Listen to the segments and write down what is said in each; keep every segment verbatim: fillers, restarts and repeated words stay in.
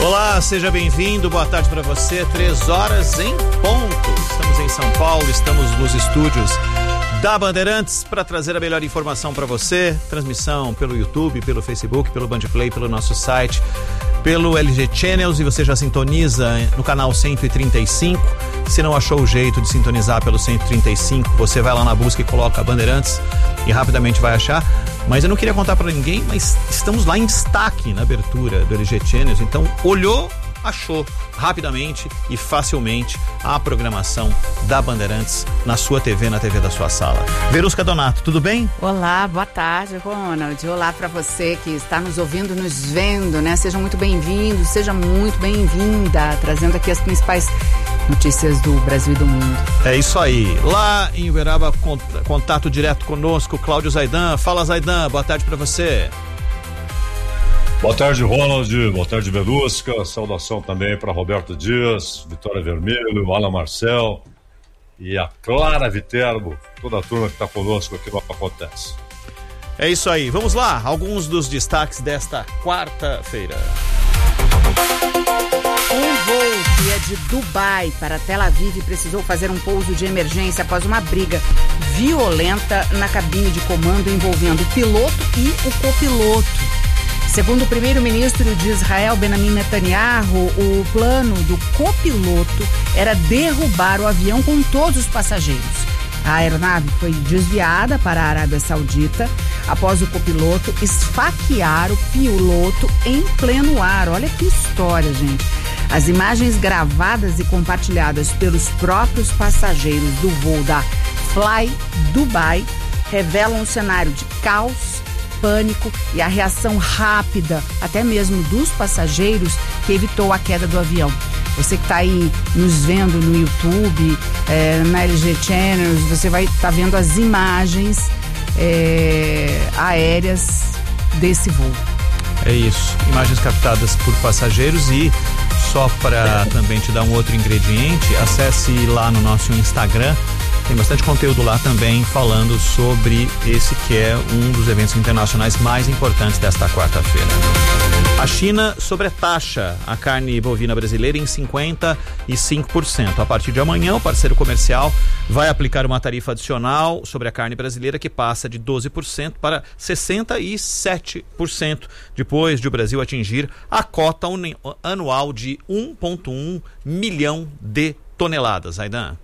Olá, seja bem-vindo, boa tarde para você, três horas em ponto. Estamos em São Paulo, estamos nos estúdios da Bandeirantes para trazer a melhor informação para você. Transmissão pelo YouTube, pelo Facebook, pelo Bandplay, pelo nosso site, pelo L G Channels, e você já sintoniza no canal cento e trinta e cinco. Se não achou o jeito de sintonizar pelo cento e trinta e cinco, você vai lá na busca e coloca Bandeirantes e rapidamente vai achar. Mas eu não queria contar para ninguém, mas estamos lá em destaque na abertura do L G Channels, então olhou, achou rapidamente e facilmente a programação da Bandeirantes na sua T V, na T V da sua sala. Verusca Donato, tudo bem? Olá, boa tarde, Ronald. Olá para você que está nos ouvindo, nos vendo, né? Sejam muito bem-vindos, seja muito bem-vinda, trazendo aqui as principais notícias do Brasil e do mundo. É isso aí. Lá em Uberaba, contato direto conosco, Cláudio Zaidan. Fala, Zaidan, boa tarde para você. Boa tarde, Ronald. Boa tarde, Verusca. Saudação também para Roberto Dias, Vitória Vermelho, Alan Marcel e a Clara Viterbo, toda a turma que está conosco aqui no Acontece. É isso aí. Vamos lá, alguns dos destaques desta quarta-feira. Um voo que é de Dubai para Tel Aviv precisou fazer um pouso de emergência após uma briga violenta na cabine de comando envolvendo o piloto e o copiloto. Segundo o primeiro-ministro de Israel, Benjamin Netanyahu, o plano do copiloto era derrubar o avião com todos os passageiros. A aeronave foi desviada para a Arábia Saudita após o copiloto esfaquear o piloto em pleno ar. Olha que história, gente. As imagens gravadas e compartilhadas pelos próprios passageiros do voo da Fly Dubai revelam um cenário de caos, pânico e a reação rápida, até mesmo dos passageiros, que evitou a queda do avião. Você que está aí nos vendo no YouTube, é, na L G Channels, você vai estar tá vendo as imagens é, aéreas desse voo. É isso, imagens captadas por passageiros. E só para também te dar um outro ingrediente, acesse lá no nosso Instagram. Tem bastante conteúdo lá também falando sobre esse que é um dos eventos internacionais mais importantes desta quarta-feira. A China sobretaxa a carne bovina brasileira em cinquenta e cinco por cento. A partir de amanhã, o parceiro comercial vai aplicar uma tarifa adicional sobre a carne brasileira que passa de doze por cento para sessenta e sete por cento, depois de o Brasil atingir a cota anual de um vírgula um milhão de toneladas. Aidan.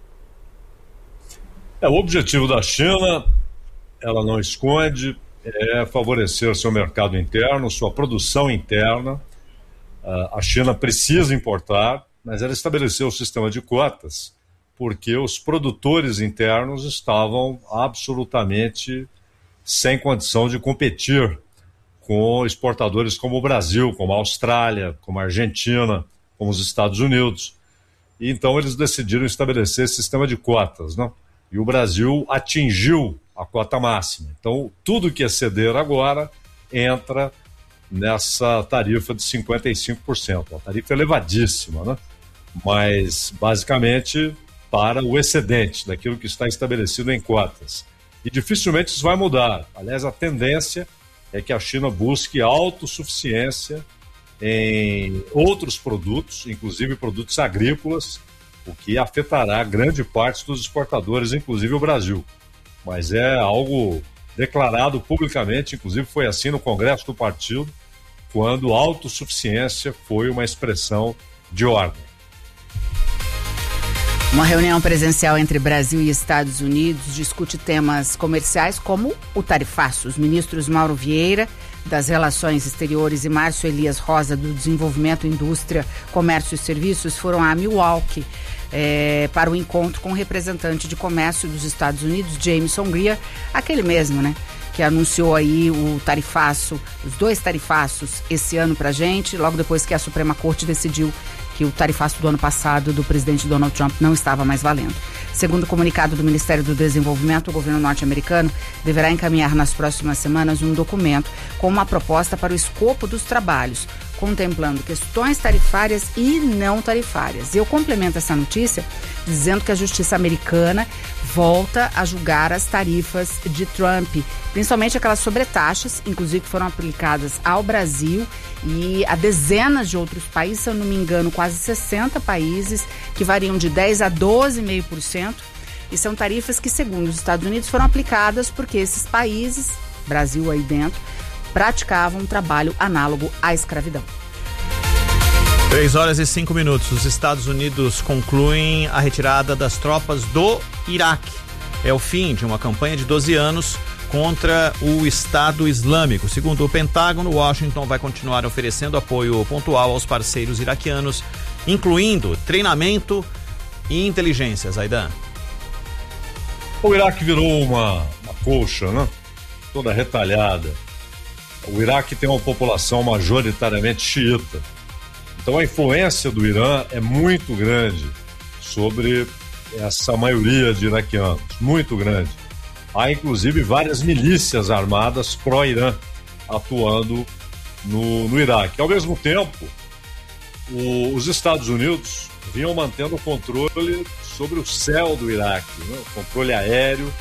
É, o objetivo da China, ela não esconde, é favorecer seu mercado interno, sua produção interna. Uh, a China precisa importar, mas ela estabeleceu o sistema de cotas porque os produtores internos estavam absolutamente sem condição de competir com exportadores como o Brasil, como a Austrália, como a Argentina, como os Estados Unidos. E então eles decidiram estabelecer esse sistema de cotas, né? E o Brasil atingiu a cota máxima. Então, tudo que exceder agora entra nessa tarifa de cinquenta e cinco por cento. Uma tarifa elevadíssima, né? Mas, basicamente, para o excedente daquilo que está estabelecido em cotas. E dificilmente isso vai mudar. Aliás, a tendência é que a China busque autossuficiência em outros produtos, inclusive produtos agrícolas, o que afetará grande parte dos exportadores, inclusive o Brasil. Mas é algo declarado publicamente, inclusive foi assim no Congresso do Partido, quando autossuficiência foi uma expressão de ordem. Uma reunião presencial entre Brasil e Estados Unidos discute temas comerciais como o tarifaço. Os ministros Mauro Vieira, das Relações Exteriores, e Márcio Elias Rosa, do Desenvolvimento, Indústria, Comércio e Serviços, foram a Milwaukee é, para o encontro com o representante de comércio dos Estados Unidos, Jameson Greer, aquele mesmo, né? Que anunciou aí o tarifaço, os dois tarifaços esse ano pra gente, logo depois que a Suprema Corte decidiu que o tarifaço do ano passado do presidente Donald Trump não estava mais valendo. Segundo o comunicado do Ministério do Desenvolvimento, o governo norte-americano deverá encaminhar nas próximas semanas um documento com uma proposta para o escopo dos trabalhos, contemplando questões tarifárias e não tarifárias. E eu complemento essa notícia dizendo que a justiça americana volta a julgar as tarifas de Trump, principalmente aquelas sobretaxas, inclusive que foram aplicadas ao Brasil e a dezenas de outros países, se eu não me engano, quase sessenta países, que variam de dez a doze vírgula cinco por cento. E são tarifas que, segundo os Estados Unidos, foram aplicadas porque esses países, Brasil aí dentro, praticavam um trabalho análogo à escravidão. três horas e cinco minutos. Os Estados Unidos concluem a retirada das tropas do Iraque. É o fim de uma campanha de doze anos contra o Estado Islâmico. Segundo o Pentágono, Washington vai continuar oferecendo apoio pontual aos parceiros iraquianos, incluindo treinamento e inteligência. Zaidan. O Iraque virou uma, uma colcha, né? Toda retalhada. O Iraque tem uma população majoritariamente xiita. Então a influência do Irã é muito grande sobre essa maioria de iraquianos, muito grande. Há inclusive várias milícias armadas pró-Irã atuando no, no Iraque. Ao mesmo tempo, o, os Estados Unidos vinham mantendo o controle sobre o céu do Iraque, né? O controle aéreo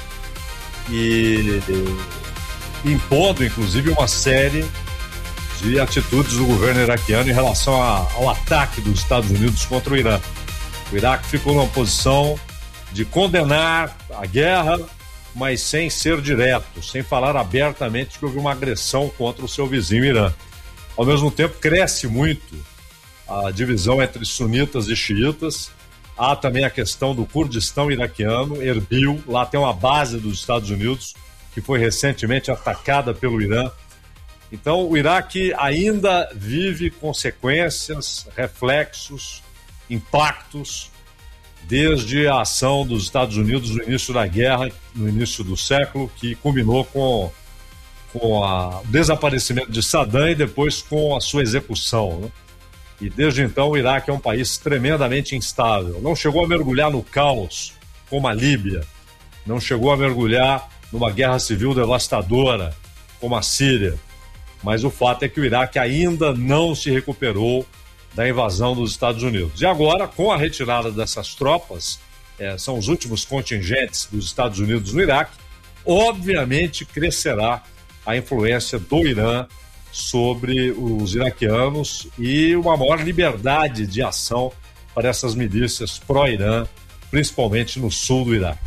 e, e impondo inclusive uma série de atitudes do governo iraquiano em relação a, ao ataque dos Estados Unidos contra o Irã. O Iraque ficou numa posição de condenar a guerra, mas sem ser direto, sem falar abertamente que houve uma agressão contra o seu vizinho Irã. Ao mesmo tempo, cresce muito a divisão entre sunitas e xiitas. Há também a questão do Kurdistão iraquiano, Erbil, lá tem uma base dos Estados Unidos que foi recentemente atacada pelo Irã. Então, o Iraque ainda vive consequências, reflexos, impactos, desde a ação dos Estados Unidos no início da guerra, no início do século, que culminou com, com a, o desaparecimento de Saddam e depois com a sua execução, né? E desde então o Iraque é um país tremendamente instável. Não chegou a mergulhar no caos, como a Líbia. Não chegou a mergulhar numa guerra civil devastadora, como a Síria. Mas o fato é que o Iraque ainda não se recuperou da invasão dos Estados Unidos. E agora, com a retirada dessas tropas, é, são os últimos contingentes dos Estados Unidos no Iraque, obviamente crescerá a influência do Irã sobre os iraquianos e uma maior liberdade de ação para essas milícias pró-Irã, principalmente no sul do Iraque.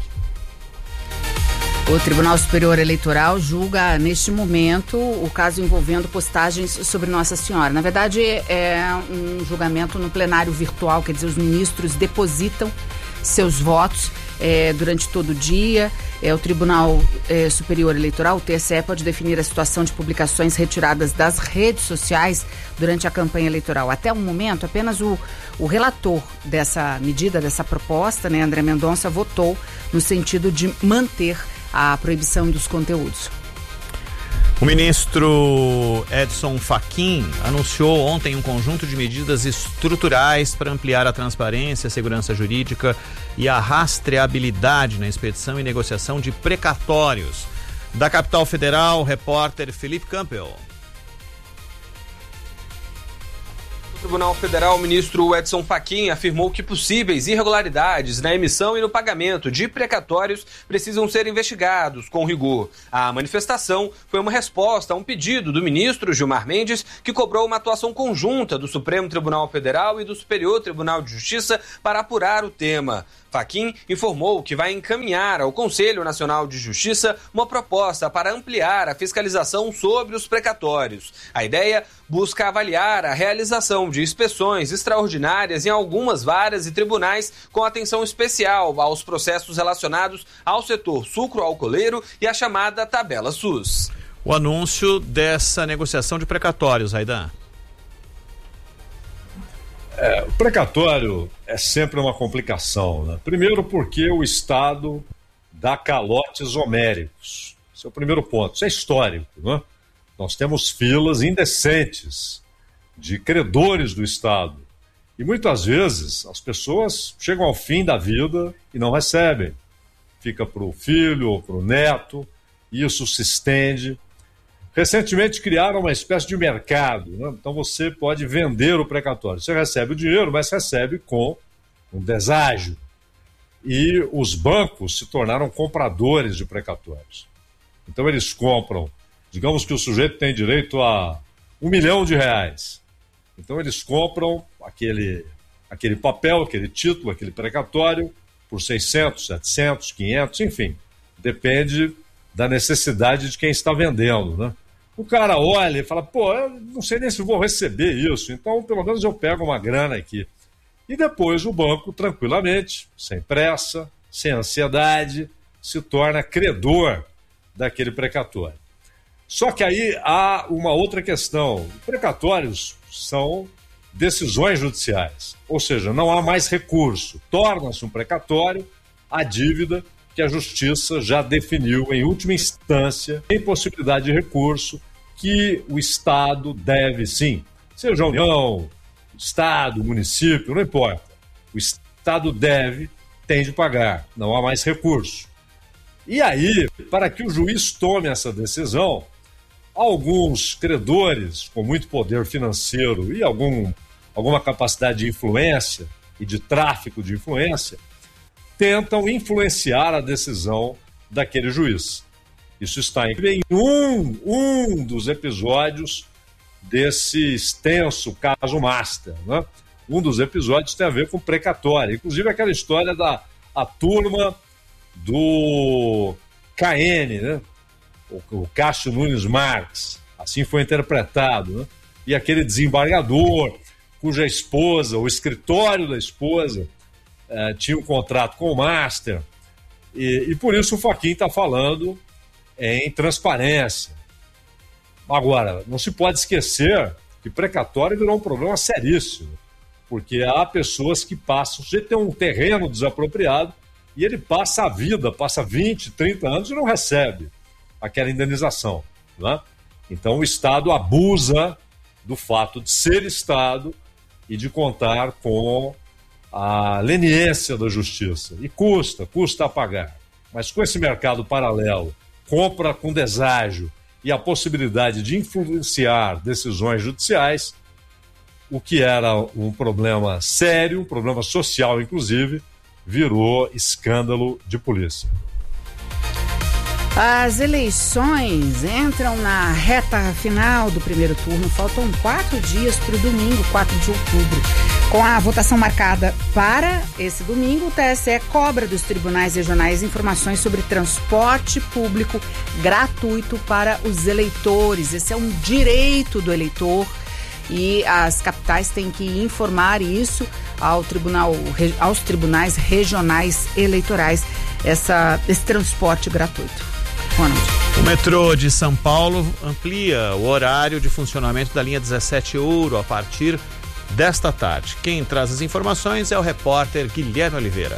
O Tribunal Superior Eleitoral julga, neste momento, o caso envolvendo postagens sobre Nossa Senhora. Na verdade, é um julgamento no plenário virtual, quer dizer, os ministros depositam seus votos é, durante todo o dia. É, o Tribunal é, Superior Eleitoral, o T S E, pode definir a situação de publicações retiradas das redes sociais durante a campanha eleitoral. Até o momento, apenas o, o relator dessa medida, dessa proposta, né, André Mendonça, votou no sentido de manter a proibição dos conteúdos. O ministro Edson Fachin anunciou ontem um conjunto de medidas estruturais para ampliar a transparência, a segurança jurídica e a rastreabilidade na expedição e negociação de precatórios. Da capital federal, o repórter Felipe Campbell. No Tribunal Federal, o ministro Edson Fachin afirmou que possíveis irregularidades na emissão e no pagamento de precatórios precisam ser investigados com rigor. A manifestação foi uma resposta a um pedido do ministro Gilmar Mendes, que cobrou uma atuação conjunta do Supremo Tribunal Federal e do Superior Tribunal de Justiça para apurar o tema. Fachin informou que vai encaminhar ao Conselho Nacional de Justiça uma proposta para ampliar a fiscalização sobre os precatórios. A ideia busca avaliar a realização de inspeções extraordinárias em algumas varas e tribunais, com atenção especial aos processos relacionados ao setor sucroalcooleiro e à chamada tabela SUS. O anúncio dessa negociação de precatórios, Zaidan. É, o precatório é sempre uma complicação, né? Primeiro porque o Estado dá calotes homéricos. Esse é o primeiro ponto. Isso é histórico, né? Nós temos filas indecentes de credores do Estado. E muitas vezes as pessoas chegam ao fim da vida e não recebem. Fica para o filho ou para o neto, isso se estende. Recentemente criaram uma espécie de mercado, né? Então você pode vender o precatório. Você recebe o dinheiro, mas recebe com um deságio. E os bancos se tornaram compradores de precatórios. Então eles compram, digamos que o sujeito tem direito a um milhão de reais. Então eles compram aquele, aquele papel, aquele título, aquele precatório por seiscentos, setecentos, quinhentos, enfim. Depende da necessidade de quem está vendendo, né? O cara olha e fala, pô, eu não sei nem se vou receber isso, então pelo menos eu pego uma grana aqui. E depois o banco, tranquilamente, sem pressa, sem ansiedade, se torna credor daquele precatório. Só que aí há uma outra questão. Precatórios são decisões judiciais, ou seja, não há mais recurso. Torna-se um precatório a dívida que a Justiça já definiu em última instância, em possibilidade de recurso, que o Estado deve sim, seja a União, Estado, município, não importa. O Estado deve, tem de pagar, não há mais recurso. E aí, para que o juiz tome essa decisão, alguns credores com muito poder financeiro e algum, alguma capacidade de influência e de tráfico de influência, tentam influenciar a decisão daquele juiz. Isso está em um, um dos episódios desse extenso caso Master, né? Um dos episódios tem a ver com precatório. Inclusive aquela história da a turma do K N, né? O, o Cássio Nunes Marques, assim foi interpretado, né? E aquele desembargador cuja esposa, o escritório da esposa, eh, tinha um contrato com o Master, e, e por isso o Fachin está falando em transparência. Agora, não se pode esquecer que precatório virou um problema seríssimo, porque há pessoas que passam, você tem um terreno desapropriado e ele passa a vida, passa vinte, trinta anos e não recebe aquela indenização, né? Então o Estado abusa do fato de ser Estado e de contar com a leniência da Justiça. E custa, custa a pagar. Mas com esse mercado paralelo, compra com deságio e a possibilidade de influenciar decisões judiciais, o que era um problema sério, um problema social, inclusive, virou escândalo de polícia. As eleições entram na reta final do primeiro turno. Faltam quatro dias para o domingo, quatro de outubro. Com a votação marcada para esse domingo, o T S E cobra dos tribunais regionais informações sobre transporte público gratuito para os eleitores. Esse é um direito do eleitor e as capitais têm que informar isso ao tribunal, aos tribunais regionais eleitorais, essa, esse transporte gratuito. Ronald. O metrô de São Paulo amplia o horário de funcionamento da linha dezessete Ouro a partir desta tarde. Quem traz as informações é o repórter Guilherme Oliveira.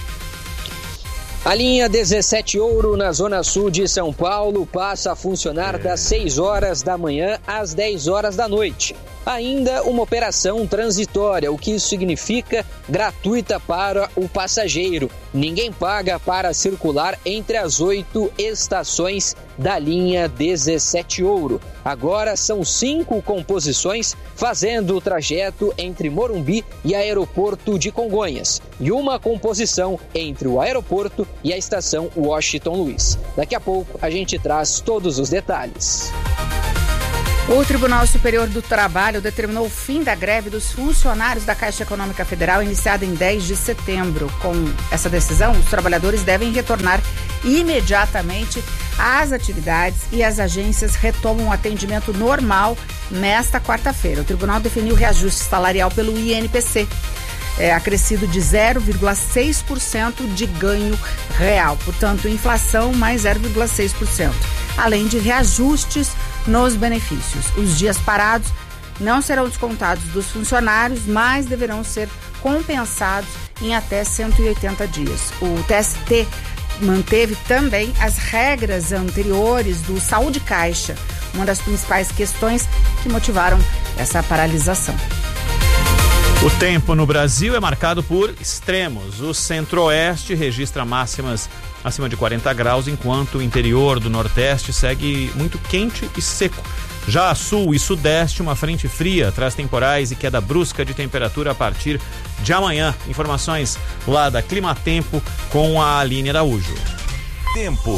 A linha dezessete Ouro, na zona sul de São Paulo, passa a funcionar das seis horas da manhã às dez horas da noite. Ainda uma operação transitória, o que isso significa? Gratuita para o passageiro. Ninguém paga para circular entre as oito estações da linha dezessete Ouro. Agora são cinco composições fazendo o trajeto entre Morumbi e Aeroporto de Congonhas. E uma composição entre o aeroporto e a estação Washington Luiz. Daqui a pouco a gente traz todos os detalhes. O Tribunal Superior do Trabalho determinou o fim da greve dos funcionários da Caixa Econômica Federal, iniciada em dez de setembro. Com essa decisão, os trabalhadores devem retornar imediatamente às atividades e as agências retomam o atendimento normal nesta quarta-feira. O tribunal definiu o reajuste salarial pelo I N P C, é, acrescido de zero vírgula seis por cento de ganho real, portanto, inflação mais zero vírgula seis por cento, além de reajustes nos benefícios. Os dias parados não serão descontados dos funcionários, mas deverão ser compensados em até cento e oitenta dias. O T S T manteve também as regras anteriores do Saúde Caixa, uma das principais questões que motivaram essa paralisação. O tempo no Brasil é marcado por extremos. O Centro-Oeste registra máximas acima de quarenta graus, enquanto o interior do Nordeste segue muito quente e seco. Já a Sul e Sudeste, uma frente fria traz temporais e queda brusca de temperatura a partir de amanhã. Informações lá da Climatempo com a Aline Araújo. Tempo.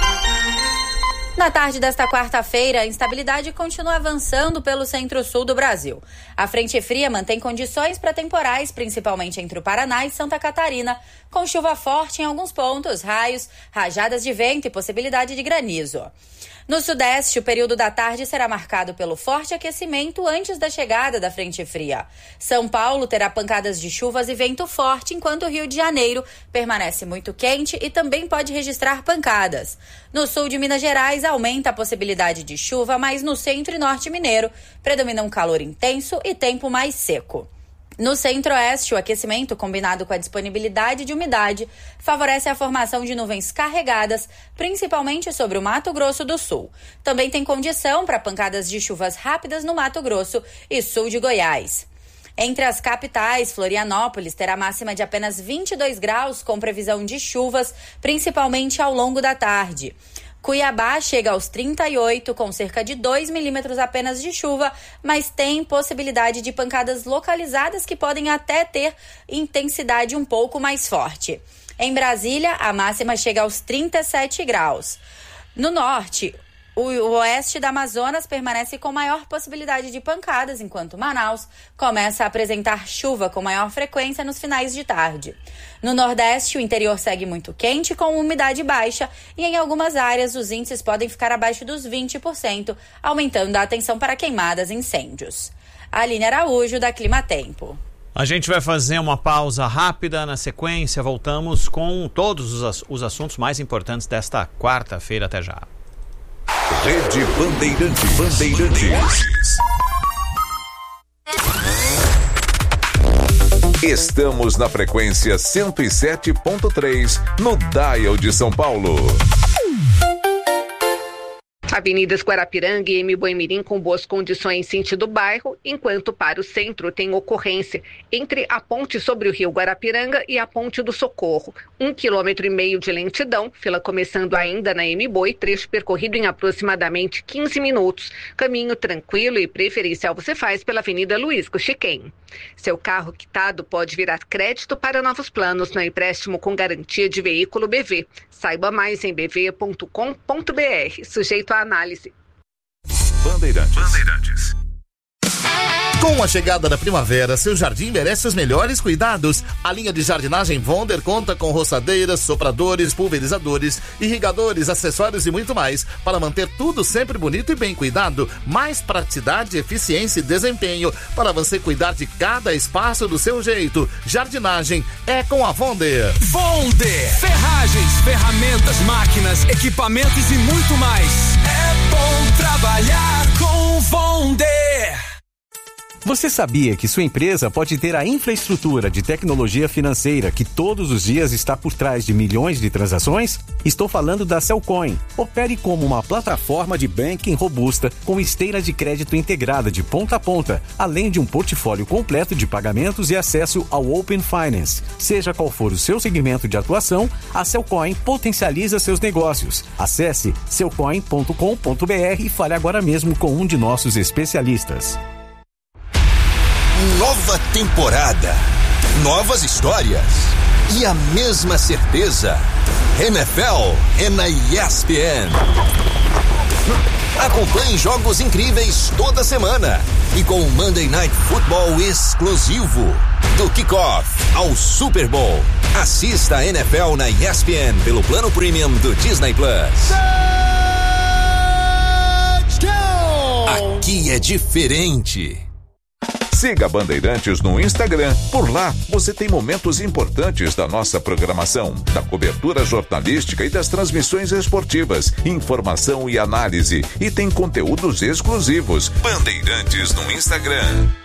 Na tarde desta quarta-feira, a instabilidade continua avançando pelo centro-sul do Brasil. A frente fria mantém condições para temporais, principalmente entre o Paraná e Santa Catarina, com chuva forte em alguns pontos, raios, rajadas de vento e possibilidade de granizo. No Sudeste, o período da tarde será marcado pelo forte aquecimento antes da chegada da frente fria. São Paulo terá pancadas de chuvas e vento forte, enquanto o Rio de Janeiro permanece muito quente e também pode registrar pancadas. No sul de Minas Gerais, aumenta a possibilidade de chuva, mas no centro e norte mineiro predomina um calor intenso e tempo mais seco. No centro-oeste, o aquecimento, combinado com a disponibilidade de umidade, favorece a formação de nuvens carregadas, principalmente sobre o Mato Grosso do Sul. Também tem condição para pancadas de chuvas rápidas no Mato Grosso e sul de Goiás. Entre as capitais, Florianópolis terá máxima de apenas vinte e dois graus, com previsão de chuvas, principalmente ao longo da tarde. Cuiabá chega aos trinta e oito, com cerca de dois milímetros apenas de chuva, mas tem possibilidade de pancadas localizadas que podem até ter intensidade um pouco mais forte. Em Brasília, a máxima chega aos trinta e sete graus. No norte, o oeste da Amazonas permanece com maior possibilidade de pancadas, enquanto Manaus começa a apresentar chuva com maior frequência nos finais de tarde. No Nordeste, o interior segue muito quente, com umidade baixa, e em algumas áreas os índices podem ficar abaixo dos vinte por cento, aumentando a atenção para queimadas e incêndios. Aline Araújo, da Climatempo. A gente vai fazer uma pausa rápida. Na sequência, voltamos com todos os, os assuntos mais importantes desta quarta-feira. Até já. Rede Bandeirantes. Bandeirantes. Estamos na frequência cento e sete ponto três no Dial de São Paulo. Avenidas Guarapiranga e M. Boemirim com boas condições sentido bairro, enquanto para o centro tem ocorrência entre a ponte sobre o rio Guarapiranga e a ponte do Socorro. Um quilômetro e meio de lentidão, fila começando ainda na M. Boi, trecho percorrido em aproximadamente quinze minutos. Caminho tranquilo e preferencial você faz pela Avenida Luiz Cuxiquem. Seu carro quitado pode virar crédito para novos planos no empréstimo com garantia de veículo B V. Saiba mais em b v ponto com ponto b r. Sujeito a análise. Bandeirantes. Bandeirantes. Com a chegada da primavera, seu jardim merece os melhores cuidados. A linha de jardinagem Vonder conta com roçadeiras, sopradores, pulverizadores, irrigadores, acessórios e muito mais para manter tudo sempre bonito e bem cuidado. Mais praticidade, eficiência e desempenho para você cuidar de cada espaço do seu jeito. Jardinagem é com a Vonder. Vonder, ferragens, ferramentas, máquinas, equipamentos e muito mais. É bom trabalhar com Vonder. Você sabia que sua empresa pode ter a infraestrutura de tecnologia financeira que todos os dias está por trás de milhões de transações? Estou falando da Cellcoin. Opere como uma plataforma de banking robusta com esteira de crédito integrada de ponta a ponta, além de um portfólio completo de pagamentos e acesso ao Open Finance. Seja qual for o seu segmento de atuação, a Cellcoin potencializa seus negócios. Acesse cellcoin ponto com ponto b r e fale agora mesmo com um de nossos especialistas. Nova temporada, novas histórias e a mesma certeza. N F L é na E S P N. Acompanhe jogos incríveis toda semana e com o Monday Night Football exclusivo. Do kickoff ao Super Bowl. Assista a N F L na E S P N pelo plano premium do Disney Plus. Aqui é diferente. Siga Bandeirantes no Instagram. Por lá, você tem momentos importantes da nossa programação, da cobertura jornalística e das transmissões esportivas, informação e análise. E tem conteúdos exclusivos. Bandeirantes no Instagram.